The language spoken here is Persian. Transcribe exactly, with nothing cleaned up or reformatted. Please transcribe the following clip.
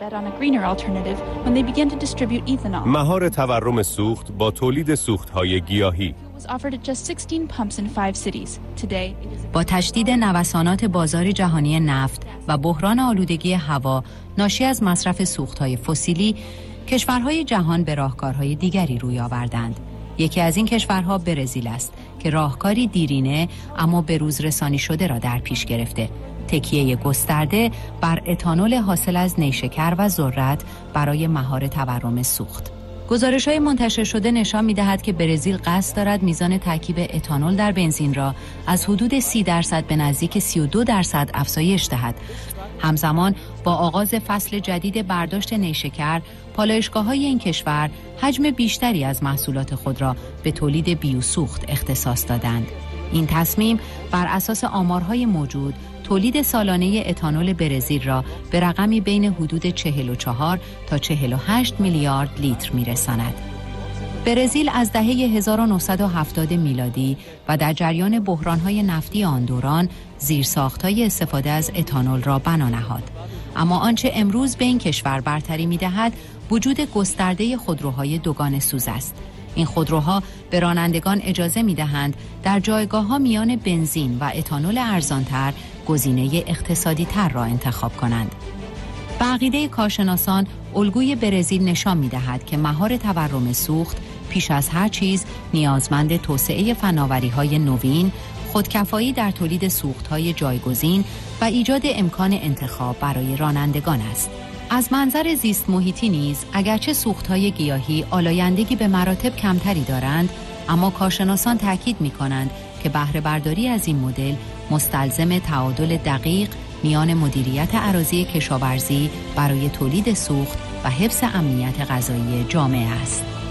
مهار تورم سوخت با تولید سوخت‌های گیاهی. با تشدید نوسانات بازار جهانی نفت و بحران آلودگی هوا ناشی از مصرف سوخت‌های فسیلی، کشورهای جهان به راهکارهای دیگری روی آوردند. یکی از این کشورها برزیل است که راهکاری دیرینه اما به روز رسانی شده را در پیش گرفته: تکیه گسترده بر اتانول حاصل از نیشکر و ذرت برای مهار تورم سوخت. گزارش‌های منتشر شده نشان می‌دهد که برزیل قصد دارد میزان ترکیب اتانول در بنزین را از حدود سی درصد به نزدیک سی و دو درصد افزایش دهد. همزمان با آغاز فصل جدید برداشت نیشکر، پالایشگاه‌های این کشور حجم بیشتری از محصولات خود را به تولید بیوسوخت اختصاص دادند. این تصمیم بر اساس آمارهای موجود تولید سالانه اتانول برزیل را به رقمی بین حدود چهل و چهار تا چهل و هشت میلیارد لیتر میرساند. برزیل از دهه هزار و نهصد و هفتاد میلادی و در جریان بحران‌های نفتی آن دوران زیرساخت‌های استفاده از اتانول را بنا نهاد. اما آنچه امروز به این کشور برتری می‌دهد وجود گسترده خودروهای دوگانه سوز است. این خودروها به رانندگان اجازه می‌دهند در جایگاه‌ها میان بنزین و اتانول ارزان‌تر گزینه اقتصادی‌تر را انتخاب کنند. به عقیده کارشناسان، الگوی برزیل نشان می‌دهد که مهار تورم سوخت پیش از هر چیز نیازمند توسعه فناوری‌های نوین، خودکفایی در تولید سوخت‌های جایگزین و ایجاد امکان انتخاب برای رانندگان است. از منظر زیست محیطی نیز اگرچه سوخت‌های گیاهی آلایندگی به مراتب کمتری دارند، اما کارشناسان تاکید می‌کنند که بهره برداری از این مدل مستلزم تعادل دقیق میان مدیریت اراضی کشاورزی برای تولید سوخت و حفظ امنیت غذایی جامعه است.